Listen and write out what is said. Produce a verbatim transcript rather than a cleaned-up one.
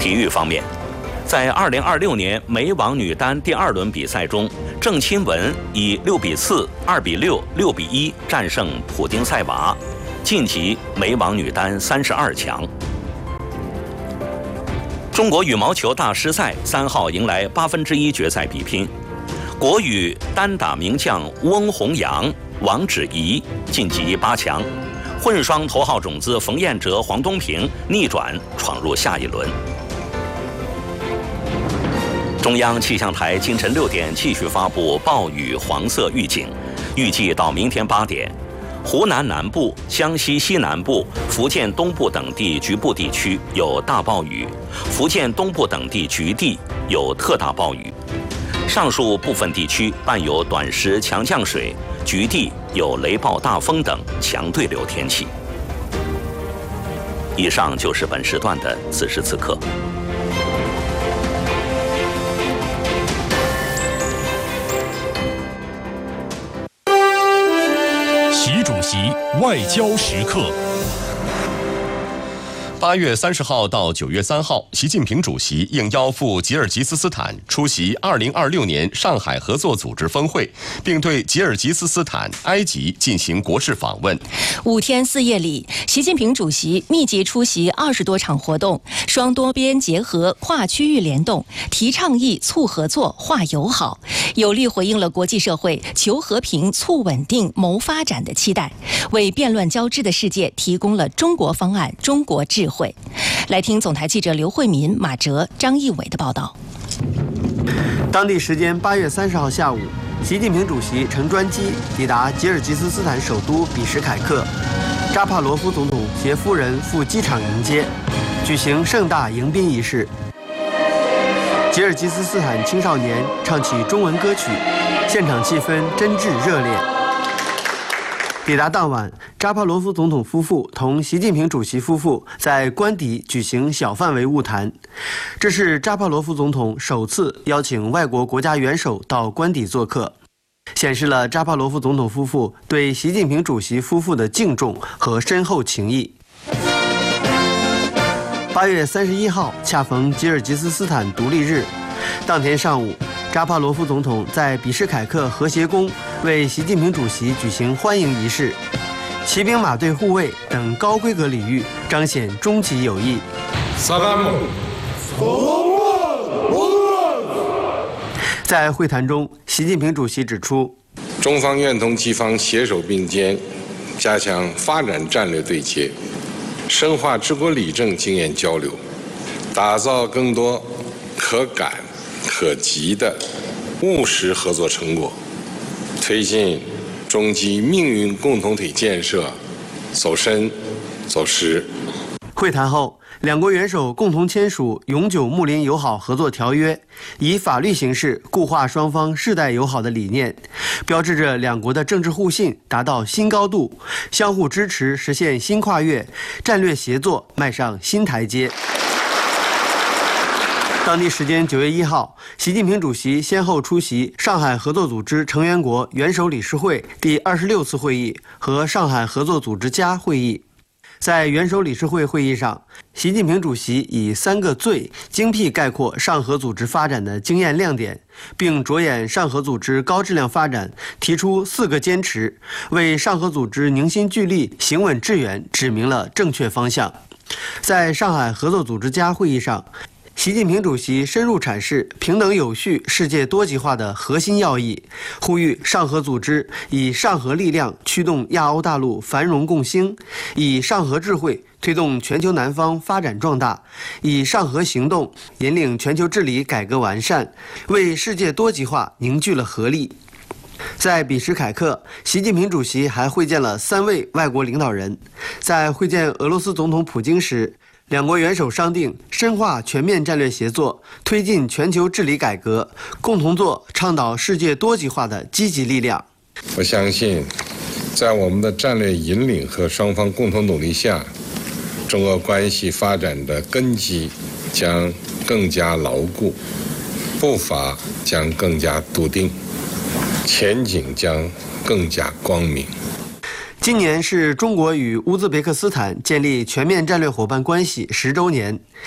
体育方面，在二零二六年美网女单第二轮比赛中，郑钦文以六比四、二比六、六比一战胜普丁塞娃，晋级美网女单三十二强。中国羽毛球大师赛三号迎来八分之一决赛比拼，国羽单打名将翁宏扬、王芷怡晋级八强，混双头号种子冯彦哲、黄东萍逆转闯入下一轮。中央气象台清晨六点继续发布暴雨黄色预警，预计到明天八点，湖南南部、湘西西南部、福建东部等地局部地区有大暴雨，福建东部等地局地有特大暴雨。上述部分地区伴有短时强降水，局地有雷暴大风等强对流天气。以上就是本时段的此时此刻。 习主席外交时刻。八月三十号到九月三号，习近平主席应邀赴吉尔吉斯斯坦出席二零二六年上海合作组织峰会，并对吉尔吉斯斯坦、埃及进行国事访问。 五天四夜里，习近平主席密集出席二十多场活动，双多边结合、跨区域联动，提倡议、促合作、化友好，有力回应了国际社会求和平、促稳定、谋发展的期待，为变乱交织的世界提供了中国方案、中国智慧。来听总台记者刘慧民、马哲、张义伟的报道。 当地时间八月三十号下午，习近平主席乘专机抵达吉尔吉斯斯坦首都比什凯克，扎帕罗夫总统携夫人赴机场迎接，举行盛大迎宾仪式。吉尔吉斯斯坦青少年唱起中文歌曲，现场气氛真挚热烈。抵达当晚，扎帕罗夫总统夫妇同习近平主席夫妇在官邸举行小范围晤谈，这是扎帕罗夫总统首次邀请外国国家元首到官邸做客，显示了扎帕罗夫总统夫妇对习近平主席夫妇的敬重和深厚情谊。八月三十一号恰逢吉尔吉斯斯坦独立日，当天上午，扎帕罗夫总统在比什凯克和谐宫为习近平主席举行欢迎仪式，骑兵马队护卫等高规格礼遇，彰显中吉友谊。在会谈中，习近平主席指出， 中方愿同吉方携手并肩，加强发展战略对接，深化治国理政经验交流，打造更多可感可及的务实合作成果，推进中吉命运共同体建设走深走实。 会谈后，两国元首共同签署永久睦邻友好合作条约，以法律形式固化双方世代友好的理念，标志着两国的政治互信达到新高度，相互支持实现新跨越，战略协作迈上新台阶。当地时间九月一号，习近平主席先后出席上海合作组织成员国元首理事会第二十六次会议和上海合作组织家会议。在元首理事会会议上，习近平主席以三个最精辟概括上合组织发展的经验亮点，并着眼上合组织高质量发展，提出四个坚持，为上合组织凝心聚力、行稳致远指明了正确方向。在上海合作组织家会议上，习近平主席深入阐释平等有序、世界多极化的核心要义，呼吁上合组织以上合力量驱动亚欧大陆繁荣共兴，以上合智慧推动全球南方发展壮大，以上合行动引领全球治理改革完善，为世界多极化凝聚了合力。在比什凯克，习近平主席还会见了三位外国领导人。在会见俄罗斯总统普京时，两国元首商定深化全面战略协作，推进全球治理改革，共同做倡导世界多极化的积极力量。 我相信，在我们的战略引领和双方共同努力下，中俄关系发展的根基将更加牢固，步伐将更加笃定，前景将更加光明。 今年是中国与乌兹别克斯坦建立全面战略伙伴关系十周年。